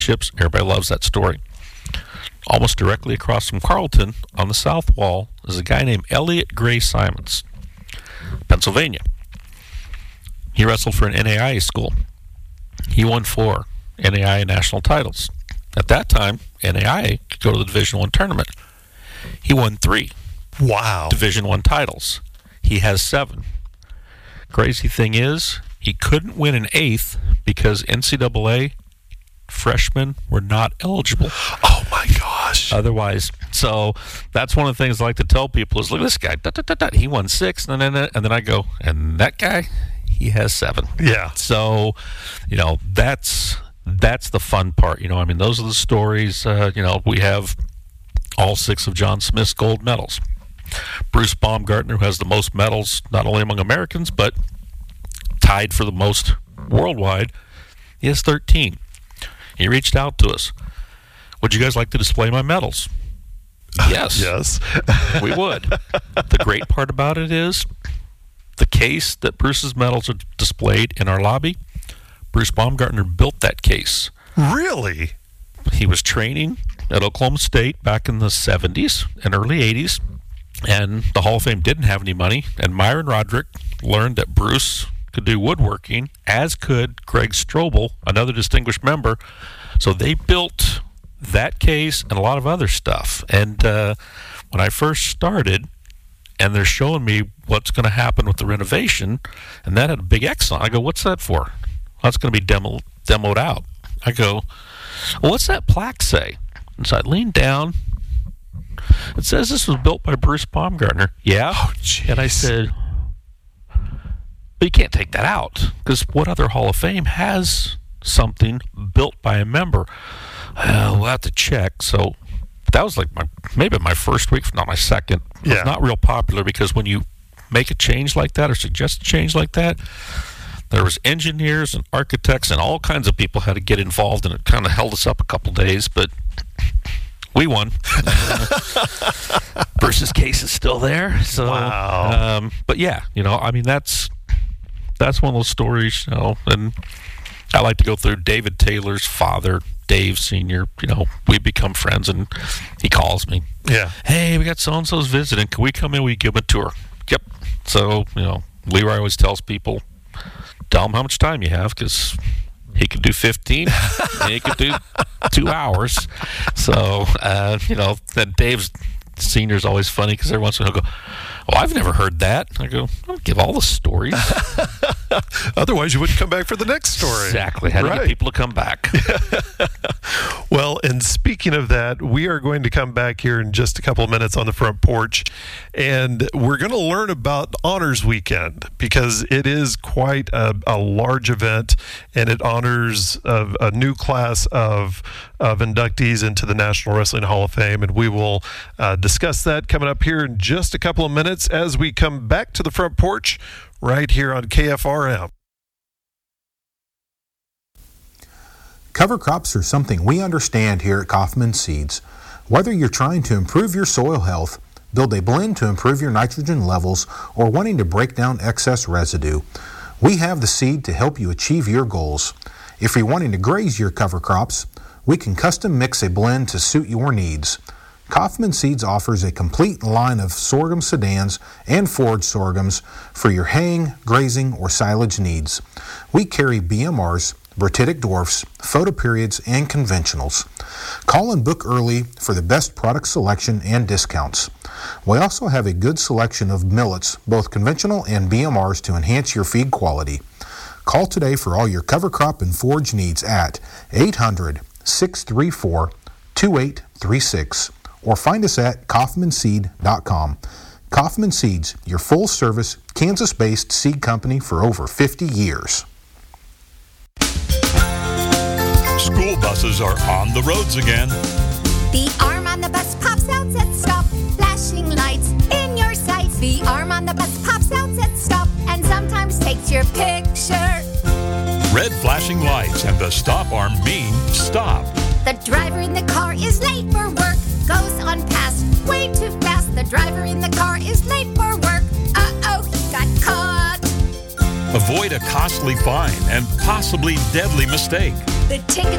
ships. Everybody loves that story. Almost directly across from Carlton on the south wall is a guy named Elliot Gray Simons, Pennsylvania. He wrestled for an NAIA school. He won 4 NAIA national titles. At that time, NAIA could go to the Division I tournament. He won 3 Division I titles. He has 7. Crazy thing is, he couldn't win an 8th because NCAA freshmen were not eligible. Oh my gosh. Otherwise, so that's one of the things I like to tell people is, look at this guy. He won 6, and then I go, and that guy, he has 7. Yeah. So, that's the fun part. I mean, those are the stories. We have all 6 of John Smith's gold medals. Bruce Baumgartner, who has the most medals, not only among Americans, but tied for the most worldwide, he has 13. He reached out to us. Would you guys like to display my medals? Yes. Yes. We would. The great part about it is the case that Bruce's medals are displayed in our lobby, Bruce Baumgartner built that case. Really? He was training at Oklahoma State back in the 70s and early 80s, and the Hall of Fame didn't have any money, and Myron Roderick learned that Bruce could do woodworking, as could Greg Strobel, another distinguished member. So they built that case and a lot of other stuff. And when I first started, and they're showing me what's going to happen with the renovation, and that had a big X on it. I go, what's that for? Well, that's going to be demoed out. I go, well, what's that plaque say? And so I leaned down. It says this was built by Bruce Baumgartner. Yeah. Oh, geez. And I said, but you can't take that out, because what other Hall of Fame has something built by a member? We'll have to check. So that was like maybe my first week, not my second. It was not real popular, because when you make a change like that or suggest a change like that, there was engineers and architects and all kinds of people had to get involved, and it kind of held us up a couple days, but we won. Bruce's case is still there. So, wow. But yeah, I mean, that's one of those stories, and I like to go through David Taylor's father, Dave Sr., we become friends, and he calls me. Yeah. Hey, we got so-and-so's visiting. Can we come in? We give him a tour. Yep. So, Leroy always tells people, tell him how much time you have, because he could do 15, and he could do 2 hours. So, then Dave's Senior's always funny, because every once in a while he'll go, well, I've never heard that. I go, I'll give all the stories. Otherwise, you wouldn't come back for the next story. Exactly. How to get people to come back. Well, and speaking of that, we are going to come back here in just a couple of minutes on the front porch, and we're going to learn about Honors Weekend, because it is quite a large event, and it honors a new class of inductees into the National Wrestling Hall of Fame, and we will discuss that coming up here in just a couple of minutes as we come back to the front porch right here on KFRM. Cover crops are something we understand here at Kaufman Seeds. Whether you're trying to improve your soil health, build a blend to improve your nitrogen levels, or wanting to break down excess residue, we have the seed to help you achieve your goals. If you're wanting to graze your cover crops, we can custom mix a blend to suit your needs. Kaufman Seeds offers a complete line of sorghum sedans and forage sorghums for your haying, grazing, or silage needs. We carry BMRs, Bertitic dwarfs, photoperiods, and conventionals. Call and book early for the best product selection and discounts. We also have a good selection of millets, both conventional and BMRs, to enhance your feed quality. Call today for all your cover crop and forage needs at 800-634-2836 or find us at kaufmanseed.com. Kaufman Seeds, your full-service, Kansas-based seed company for over 50 years. School buses are on the roads again. The arm on the bus pops out at stop, flashing lights in your sights. The arm on the bus pops out at stop and sometimes takes your picture. Red flashing lights and the stop arm mean stop. The driver in the car is late for work, goes on past way too fast. The driver in the car is late for work. Uh-oh, he got caught. Avoid a costly fine and possibly deadly mistake. The ticket